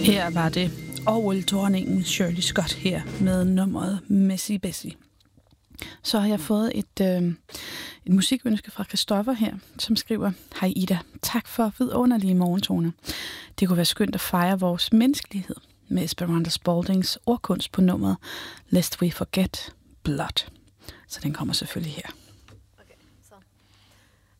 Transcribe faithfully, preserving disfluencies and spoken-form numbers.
Her var det orgeldronningen Shirley Scott her med nummeret Messy Bessie. Så har jeg fået et, øh, et musikønske fra Christoffer her, som skriver: Hej Ida, tak for vidunderlige morgentoner. Det kunne være skønt at fejre vores menneskelighed med Esperanza Spaldings ordkunst på nummeret Lest We Forget Blood. Så den kommer selvfølgelig her.